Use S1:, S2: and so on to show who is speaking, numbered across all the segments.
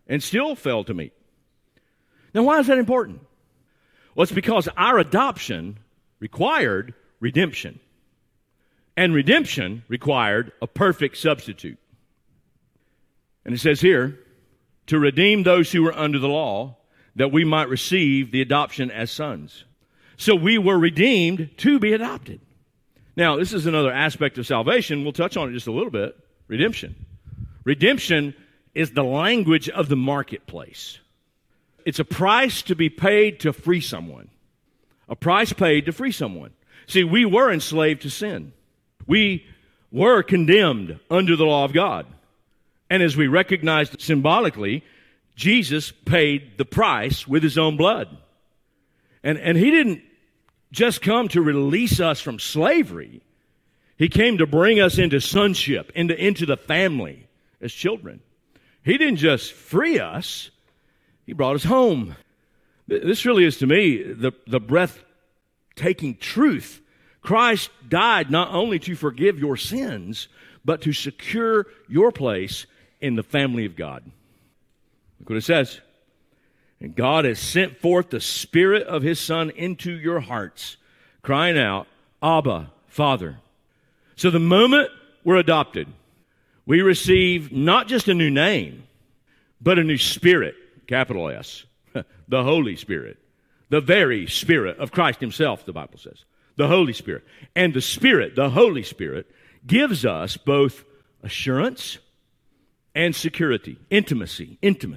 S1: and still failed to meet. Now, why is that important? Well, it's because our adoption required redemption. And redemption required a perfect substitute. And it says here, to redeem those who were under the law, that we might receive the adoption as sons. So we were redeemed to be adopted. Now, this is another aspect of salvation. We'll touch on it just a little bit. Redemption. Redemption is the language of the marketplace. It's a price to be paid to free someone. A price paid to free someone. See, we were enslaved to sin. We were condemned under the law of God. And as we recognized symbolically, Jesus paid the price with his own blood. And he didn't just come to release us from slavery. He came to bring us into sonship, into the family as children. He didn't just free us, he brought us home. This really is, to me, the breathtaking truth. Christ died not only to forgive your sins, but to secure your place in the family of God. Look what it says. And God has sent forth the Spirit of his Son into your hearts, crying out, Abba, Father. So the moment we're adopted, we receive not just a new name, but a new spirit, capital S, the Holy Spirit, the very Spirit of Christ himself, the Bible says, the Holy Spirit. And the Spirit, the Holy Spirit, gives us both assurance and security, intimacy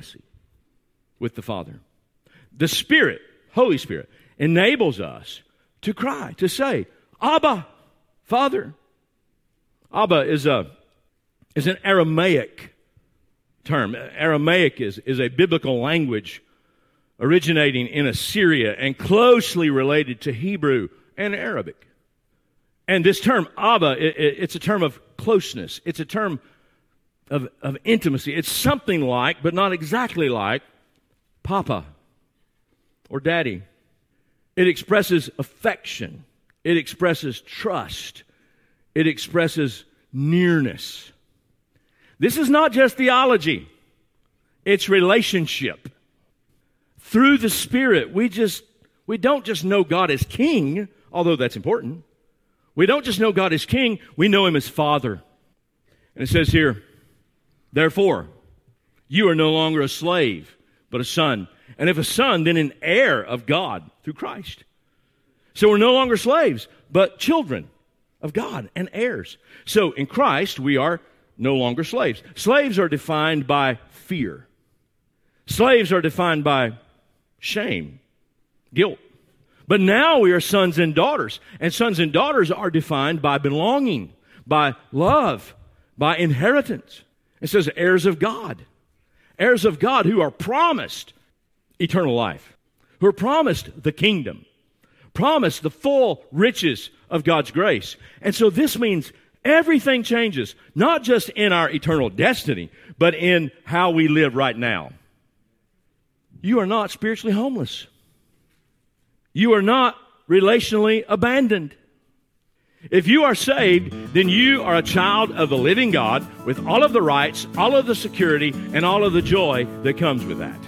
S1: with the Father. The Spirit, Holy Spirit, enables us to cry, to say, Abba, Father. Abba is an Aramaic term. Aramaic is a biblical language originating in Assyria and closely related to Hebrew and Arabic. And this term, Abba, it's a term of closeness. It's a term of intimacy. It's something like, but not exactly like, Papa or Daddy. It expresses affection. It expresses trust. It expresses nearness. This is not just theology. It's relationship. Through the Spirit, we don't just know God as King, although that's important. We don't just know God as King, we know him as Father. And it says here, therefore, you are no longer a slave, but a son. And if a son, then an heir of God through Christ. So we're no longer slaves, but children of God and heirs. So in Christ, we are no longer slaves. Slaves are defined by fear. Slaves are defined by shame, guilt. But now we are sons and daughters. And sons and daughters are defined by belonging, by love, by inheritance. It says heirs of God. Heirs of God who are promised eternal life, who are promised the kingdom, promised the full riches of God's grace. And so this means everything changes, not just in our eternal destiny, but in how we live right now. You are not spiritually homeless. You are not relationally abandoned. If you are saved, then you are a child of the living God with all of the rights, all of the security, and all of the joy that comes with that.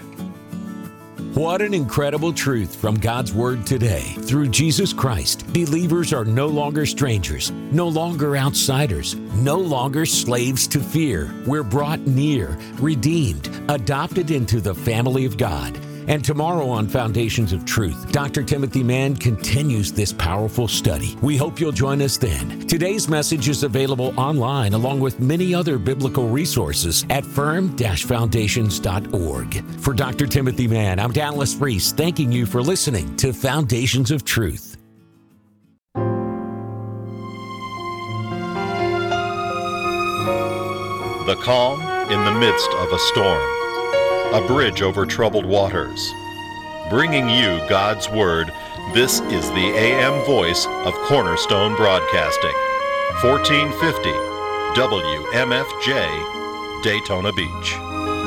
S2: What an incredible truth from God's Word today. Through Jesus Christ, believers are no longer strangers, no longer outsiders, no longer slaves to fear. We're brought near, redeemed, adopted into the family of God. And tomorrow on Foundations of Truth, Dr. Timothy Mann continues this powerful study. We hope you'll join us then. Today's message is available online along with many other biblical resources at firm-foundations.org. For Dr. Timothy Mann, I'm Dallas Reese, thanking you for listening to Foundations of Truth.
S3: The calm in the midst of a storm. A bridge over troubled waters. Bringing you God's Word, this is the AM voice of Cornerstone Broadcasting. 1450 WMFJ, Daytona Beach.